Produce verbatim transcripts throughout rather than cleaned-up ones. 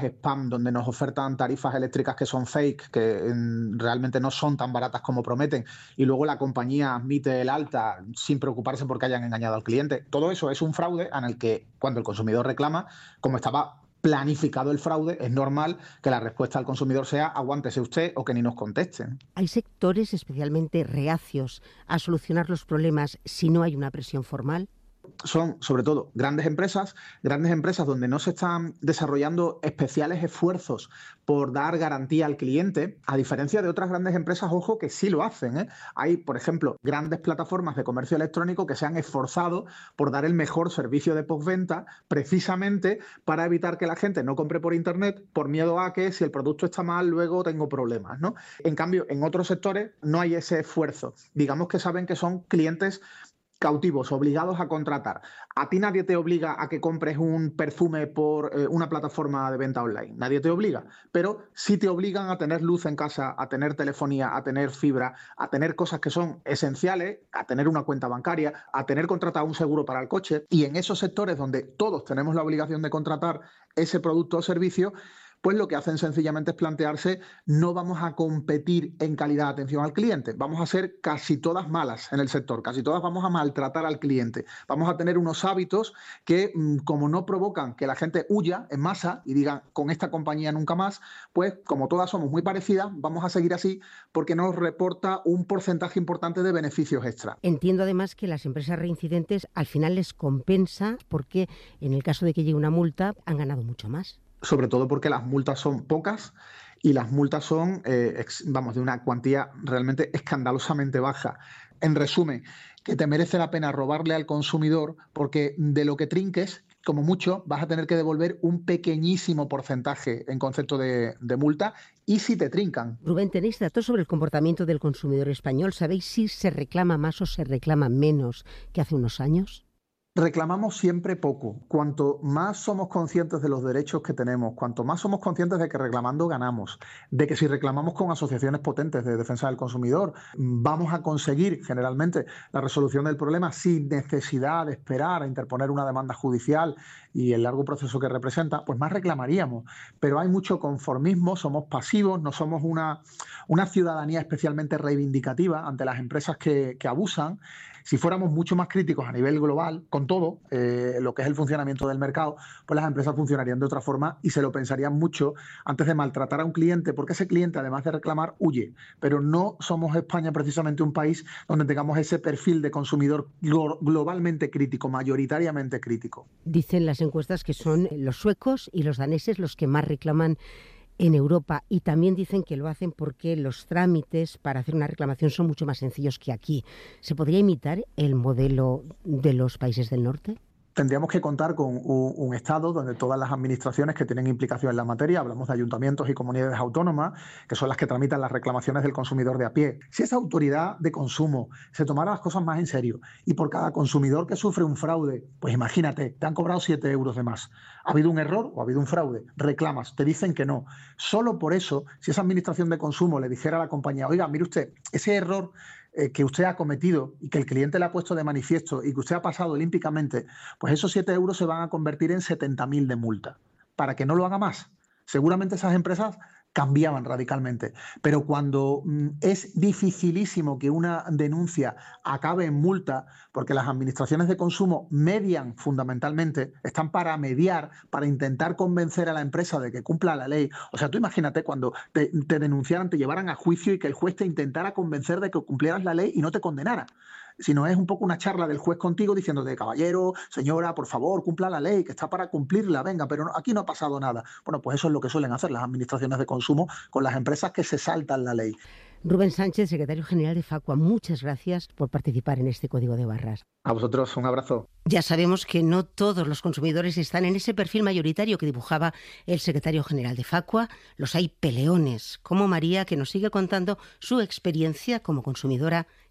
spam donde nos ofertan tarifas eléctricas que son fake, que mm, realmente no son tan baratas como prometen, y luego la compañía admite el alta sin preocuparse porque hayan engañado al cliente. Todo eso es un fraude en el que cuando el consumidor reclama, como estaba planificado el fraude, es normal que la respuesta al consumidor sea aguántese usted o que ni nos contesten. Hay sectores especialmente reacios a solucionar los problemas si no hay una presión formal. Son, sobre todo, grandes empresas, grandes empresas donde no se están desarrollando especiales esfuerzos por dar garantía al cliente, a diferencia de otras grandes empresas, ojo, que sí lo hacen, ¿eh? Hay, por ejemplo, grandes plataformas de comercio electrónico que se han esforzado por dar el mejor servicio de postventa precisamente para evitar que la gente no compre por internet por miedo a que si el producto está mal luego tengo problemas, ¿no? En cambio, en otros sectores no hay ese esfuerzo. Digamos que saben que son clientes cautivos, obligados a contratar. A ti nadie te obliga a que compres un perfume por eh, una plataforma de venta online. Nadie te obliga, pero sí te obligan a tener luz en casa, a tener telefonía, a tener fibra, a tener cosas que son esenciales, a tener una cuenta bancaria, a tener contratado un seguro para el coche. Y en esos sectores donde todos tenemos la obligación de contratar ese producto o servicio, pues lo que hacen sencillamente es plantearse, no vamos a competir en calidad de atención al cliente, vamos a ser casi todas malas en el sector, casi todas vamos a maltratar al cliente, vamos a tener unos hábitos que como no provocan que la gente huya en masa y digan con esta compañía nunca más, pues como todas somos muy parecidas, vamos a seguir así porque nos reporta un porcentaje importante de beneficios extra. Entiendo además que las empresas reincidentes al final les compensa porque en el caso de que llegue una multa han ganado mucho más. Sobre todo porque las multas son pocas y las multas son, eh, ex, vamos, de una cuantía realmente escandalosamente baja. En resumen, que te merece la pena robarle al consumidor porque de lo que trinques, como mucho, vas a tener que devolver un pequeñísimo porcentaje en concepto de, de multa y si te trincan. Rubén, ¿tenéis datos sobre el comportamiento del consumidor español? ¿Sabéis si se reclama más o se reclama menos que hace unos años? Reclamamos siempre poco. Cuanto más somos conscientes de los derechos que tenemos, cuanto más somos conscientes de que reclamando ganamos, de que si reclamamos con asociaciones potentes de defensa del consumidor, vamos a conseguir generalmente la resolución del problema sin necesidad de esperar a interponer una demanda judicial y el largo proceso que representa, pues más reclamaríamos. Pero hay mucho conformismo, somos pasivos, no somos una, una ciudadanía especialmente reivindicativa ante las empresas que, que abusan. Si fuéramos mucho más críticos a nivel global, con todo eh, lo que es el funcionamiento del mercado, pues las empresas funcionarían de otra forma y se lo pensarían mucho antes de maltratar a un cliente, porque ese cliente, además de reclamar, huye. Pero no somos España precisamente un país donde tengamos ese perfil de consumidor glo- globalmente crítico, mayoritariamente crítico. Dicen las encuestas que son los suecos y los daneses los que más reclaman en Europa, y también dicen que lo hacen porque los trámites para hacer una reclamación son mucho más sencillos que aquí. ¿Se podría imitar el modelo de los países del norte? Tendríamos que contar con un, un Estado donde todas las administraciones que tienen implicación en la materia, hablamos de ayuntamientos y comunidades autónomas, que son las que tramitan las reclamaciones del consumidor de a pie. Si esa autoridad de consumo se tomara las cosas más en serio y por cada consumidor que sufre un fraude, pues imagínate, te han cobrado siete euros de más. ¿Ha habido un error o ha habido un fraude? Reclamas, te dicen que no. Solo por eso, si esa administración de consumo le dijera a la compañía, oiga, mire usted, ese error Eh, que usted ha cometido y que el cliente le ha puesto de manifiesto y que usted ha pasado olímpicamente, pues esos siete euros se van a convertir en setenta mil de multa. Para que no lo haga más. Seguramente esas empresas cambiaban radicalmente. Pero cuando mm, es dificilísimo que una denuncia acabe en multa, porque las administraciones de consumo median fundamentalmente, están para mediar, para intentar convencer a la empresa de que cumpla la ley. O sea, tú imagínate cuando te, te denunciaran, te llevaran a juicio y que el juez te intentara convencer de que cumplieras la ley y no te condenara. Sino es un poco una charla del juez contigo diciéndote, caballero, señora, por favor, cumpla la ley, que está para cumplirla, venga, pero no, aquí no ha pasado nada. Bueno, pues eso es lo que suelen hacer las administraciones de consumo con las empresas que se saltan la ley. Rubén Sánchez, secretario general de Facua, muchas gracias por participar en este Código de Barras. A vosotros, un abrazo. Ya sabemos que no todos los consumidores están en ese perfil mayoritario que dibujaba el secretario general de Facua. Los hay peleones, como María, que nos sigue contando su experiencia como consumidora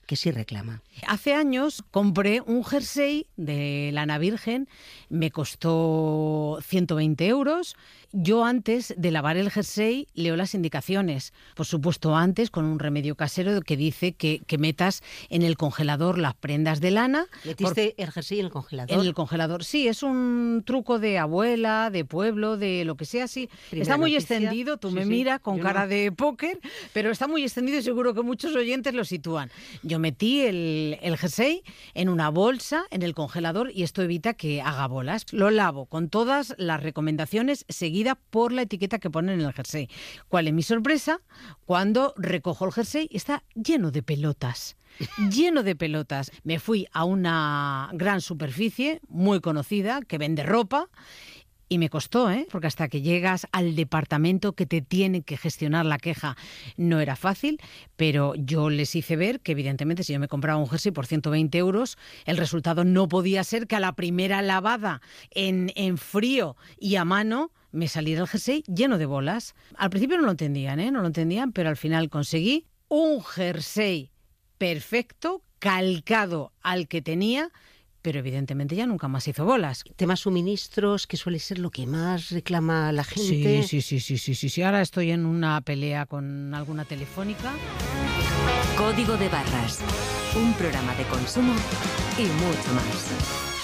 que sí reclama. Hace años compré un jersey de lana virgen, me costó ciento veinte euros. Yo antes de lavar el jersey leo las indicaciones, por supuesto antes con un remedio casero que dice que, que metas en el congelador las prendas de lana. ¿Metiste por... el jersey en el congelador? En el congelador, sí, es un truco de abuela, de pueblo, de lo que sea, sí. Primera está muy noticia. extendido, tú sí, me sí. miras con Yo cara no. de póker, pero está muy extendido y seguro que muchos oyentes lo sitúan. Yo metí el, el jersey en una bolsa en el congelador y esto evita que haga bolas. Lo lavo con todas las recomendaciones seguidas por la etiqueta que ponen en el jersey. ¿Cuál es mi sorpresa? Cuando recojo el jersey está lleno de pelotas. Lleno de pelotas. Me fui a una gran superficie muy conocida que vende ropa. Y me costó, ¿eh? Porque hasta que llegas al departamento que te tiene que gestionar la queja no era fácil, pero yo les hice ver que evidentemente si yo me compraba un jersey por ciento veinte euros, el resultado no podía ser que a la primera lavada en, en frío y a mano me saliera el jersey lleno de bolas. Al principio no lo entendían, ¿eh? No lo entendían, pero al final conseguí un jersey perfecto, calcado al que tenía, pero evidentemente ya nunca más hizo bolas. Temas suministros, que suele ser lo que más reclama la gente. Sí, sí, sí, sí, sí, sí, sí. Ahora estoy en una pelea con alguna telefónica. Código de Barras, un programa de consumo y mucho más.